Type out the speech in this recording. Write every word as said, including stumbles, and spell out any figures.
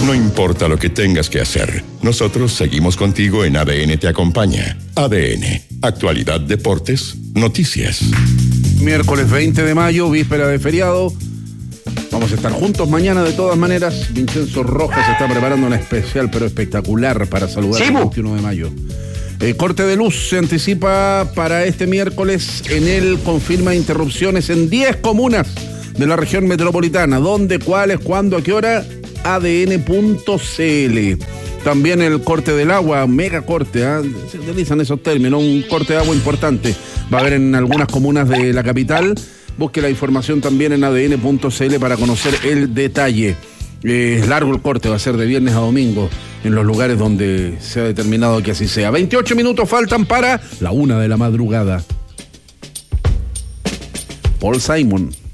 No importa lo que tengas que hacer, nosotros seguimos contigo en A D N Te Acompaña. A D N, actualidad, deportes, noticias. Miércoles veinte de mayo, víspera de feriado. Vamos a estar juntos mañana de todas maneras. Vincenzo Rojas está preparando una especial pero espectacular para saludar el veintiuno de mayo. El corte de luz se anticipa para este miércoles. En él confirma interrupciones en diez comunas de la región metropolitana. ¿Dónde, cuáles, cuándo, a qué hora? A D N punto C L. También el corte del agua, mega corte, ¿eh? Se utilizan esos términos, un corte de agua importante. Va a haber en algunas comunas de la capital. Busque la información también en A D N punto C L para conocer el detalle. Eh, es largo el corte, va a ser de viernes a domingo en los lugares donde se ha determinado que así sea. veintiocho minutos faltan para la una de la madrugada. Paul Simon.